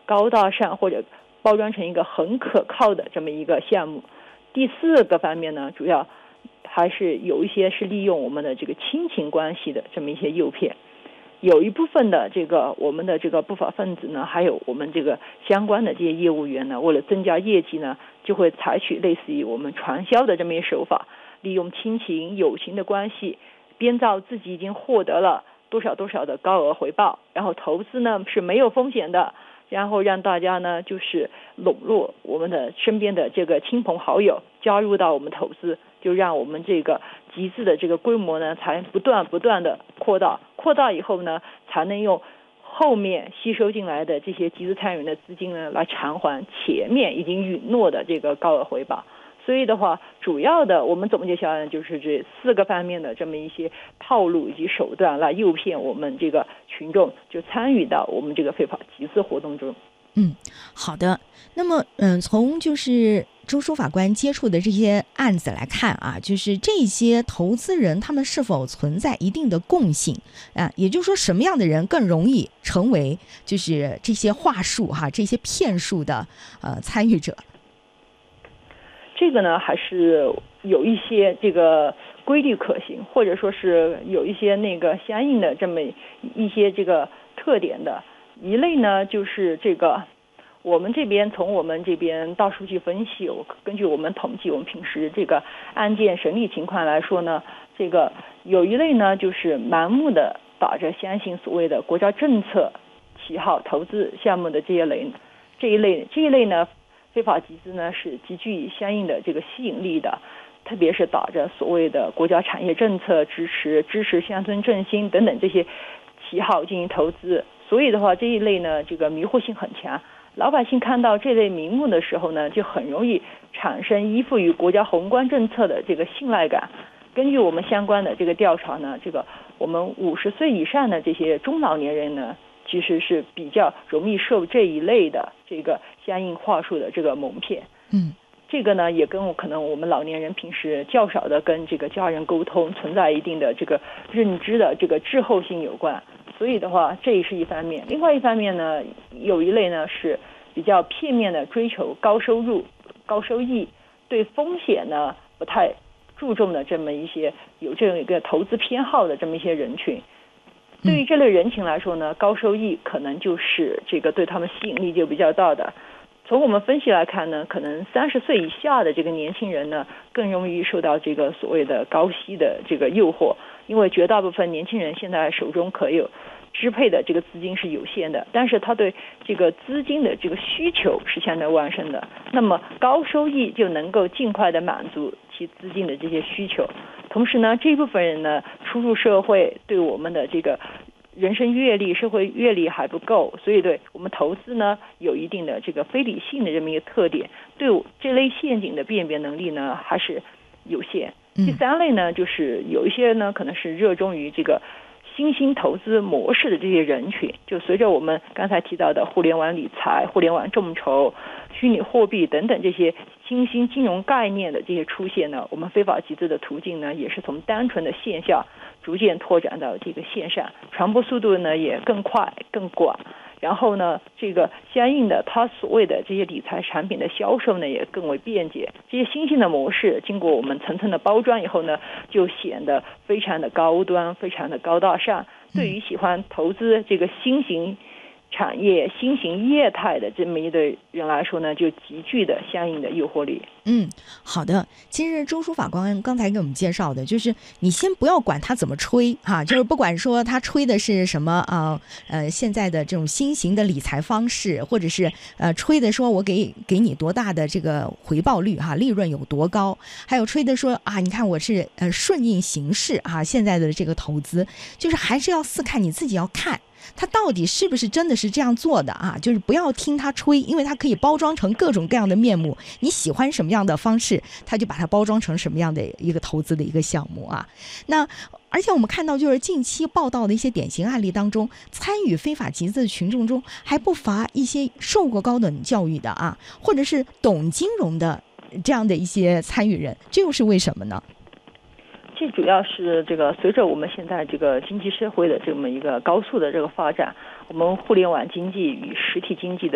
高大上或者包装成一个很可靠的这么一个项目。第四个方面呢，主要还是有一些是利用我们的这个亲情关系的这么一些诱骗。有一部分的我们的这个不法分子呢，还有我们这个相关的这些业务员呢，为了增加业绩呢，就会采取类似于我们传销的这么一些手法，利用亲情友情的关系，编造自己已经获得了多少多少的高额回报，然后投资呢是没有风险的，然后让大家呢就是笼络我们的身边的这个亲朋好友加入到我们投资，就让我们这个集资的这个规模呢才不断的扩大以后呢，才能用后面吸收进来的这些集资参与人的资金呢来偿还前面已经允诺的这个高额回报。所以的话，主要的我们总结下来就是这4个方面的这么一些套路以及手段来诱骗我们这个群众就参与到我们这个非法集资活动中。 好的。那么从就是周书法官接触的这些案子来看啊，就是这些投资人他们是否存在一定的共性啊？也就是说，什么样的人更容易成为就是这些话术这些骗术的参与者？ 这个呢，还是有一些这个规律可行，或者说是有一些那个相应的这么一些这个特点的。一类呢，就是这个我们从我们这边大数据分析，根据我们统计我们平时这个案件审理情况来说呢，这个有一类呢，就是盲目的打着相信所谓的国家政策旗号投资项目的这一类呢，非法集资呢是极具相应的这个吸引力的，特别是打着所谓的国家产业政策支持乡村振兴等等这些旗号进行投资。所以的话，这一类呢，这个迷惑性很强，老百姓看到这类名目的时候呢，就很容易产生依附于国家宏观政策的这个信赖感。根据我们相关的这个调查呢，这个我们50岁以上的这些中老年人呢，其实是比较容易受这一类的这个相应话术的这个蒙骗。这个呢，也跟可能我们老年人平时较少的跟这个家人沟通，存在一定的这个认知的这个滞后性有关。所以的话，这也是一方面。另外一方面呢，有一类呢是比较片面的追求高收入、高收益，对风险呢不太注重的这么一些有这样一个投资偏好的这么一些人群。对于这类人群来说呢，高收益可能就是这个对他们吸引力就比较大的。从我们分析来看呢，可能30岁以下的这个年轻人呢，更容易受到这个所谓的高息的这个诱惑，因为绝大部分年轻人现在手中可有支配的这个资金是有限的，但是他对这个资金的这个需求是相当旺盛的，那么高收益就能够尽快的满足其资金的这些需求。同时呢，这部分人呢初入社会，对我们的这个人生阅历、社会阅历还不够，所以对我们投资呢有一定的这个非理性的这么一个特点，对这类陷阱的辨别能力呢还是有限。第3类呢，就是有一些呢可能是热衷于这个新兴投资模式的这些人群，就随着我们刚才提到的互联网理财、互联网众筹、虚拟货币等等这些新兴金融概念的这些出现呢，我们非法集资的途径呢也是从单纯的线下逐渐拓展到这个线上，传播速度呢也更快更广。然后呢，这个相应的它所谓的这些理财产品的销售呢也更为便捷。这些新兴的模式经过我们层层的包装以后呢，就显得非常的高端，非常的高大上。对于喜欢投资这个新型产业、新型业态的这么一对人来说呢，就极具的相应的诱惑力。 好的。其实周书法官刚才给我们介绍的，就是你先不要管他怎么吹就是不管说他吹的是什么现在的这种新型的理财方式，或者是吹的说我给你多大的这个回报率利润有多高，还有吹的说你看我是顺应形势现在的这个投资，就是还是要四看，你自己要看他到底是不是真的是这样做的就是不要听他吹，因为他可以包装成各种各样的面目，你喜欢什么样的方式，他就把它包装成什么样的一个投资的一个项目那而且我们看到就是近期报道的一些典型案例当中，参与非法集资的群众中还不乏一些受过高等教育的或者是懂金融的这样的一些参与人，这又是为什么呢？ 这主要是这个随着我们现在这个经济社会的这么一个高速的这个发展，我们互联网经济与实体经济的